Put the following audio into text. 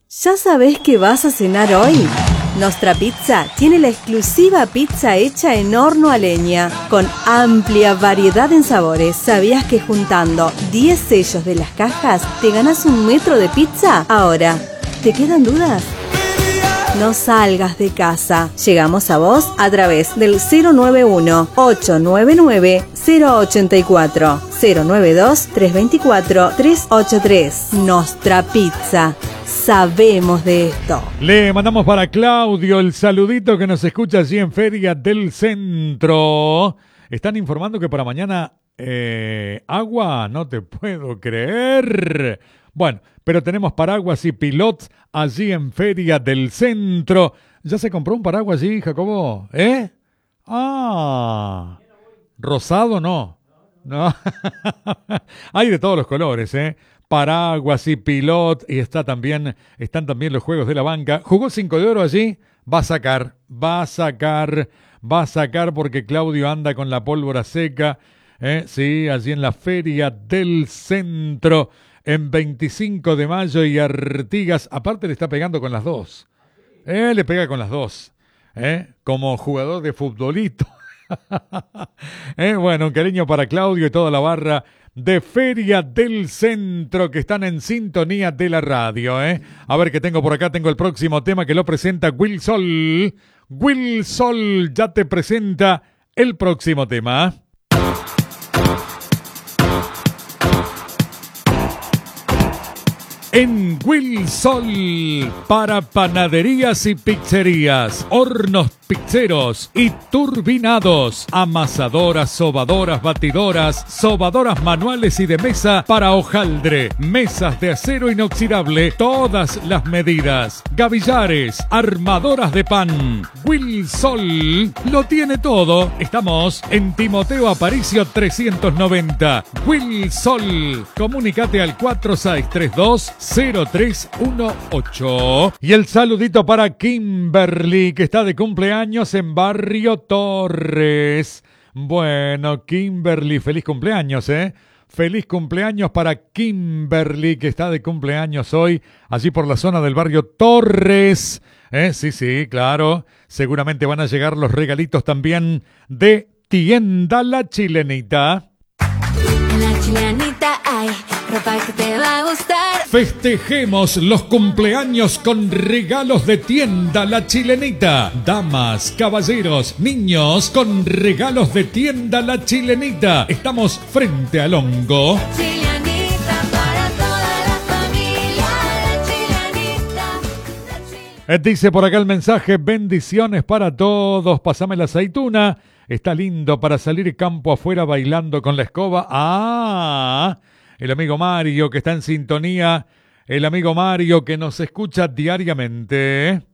¿Ya sabés qué vas a cenar hoy? Nostra Pizza tiene la exclusiva pizza hecha en horno a leña, con amplia variedad en sabores. ¿Sabías que juntando 10 sellos de las cajas te ganás 1 metro de pizza? Ahora, ¿te quedan dudas? No salgas de casa. Llegamos a vos a través del 091-899-084, 092-324-383. Nostra Pizza. Sabemos de esto. Le mandamos para Claudio el saludito que nos escucha allí en Feria del Centro. Están informando que para mañana agua, no te puedo creer. Bueno, pero tenemos paraguas y pilots allí en Feria del Centro. ¿Ya se compró un paraguas allí, Jacobo? Rosado no. No. Hay de todos los colores, paraguas y pilot, y están también los juegos de la banca. Jugó 5 de oro allí, va a sacar porque Claudio anda con la pólvora seca, sí, allí en la Feria del Centro, en 25 de mayo y Artigas, aparte le está pegando con las dos, le pega con las dos, como jugador de futbolito. Bueno, un cariño para Claudio y toda la barra de Feria del Centro que están en sintonía de la radio, A ver qué tengo por acá. Tengo el próximo tema que lo presenta Will Sol. Will Sol ya te presenta el próximo tema. En Will Sol, para panaderías y pizzerías, hornos pizzeros y turbinados, amasadoras, sobadoras, batidoras, sobadoras manuales y de mesa para hojaldre, mesas de acero inoxidable, todas las medidas, gavillares, armadoras de pan. Will Sol lo tiene todo. Estamos en Timoteo Aparicio 390. Will Sol, comunícate al 4632-0318. Y el saludito para Kimberly, que está de cumpleaños en Barrio Torres. Bueno, Kimberly, feliz cumpleaños, Feliz cumpleaños para Kimberly, que está de cumpleaños hoy, allí por la zona del Barrio Torres. Sí, claro. Seguramente van a llegar los regalitos también de Tienda La Chilenita. En La Chilenita hay ropa que te va a gustar. Festejemos los cumpleaños con regalos de Tienda La Chilenita. Damas, caballeros, niños, con regalos de Tienda La Chilenita. Estamos frente al Hongo. Chilenita para toda la familia. La Chilenita. Dice por acá el mensaje: bendiciones para todos. Pásame la aceituna. Está lindo para salir campo afuera bailando con la escoba. El amigo Mario que está en sintonía, el amigo Mario que nos escucha diariamente.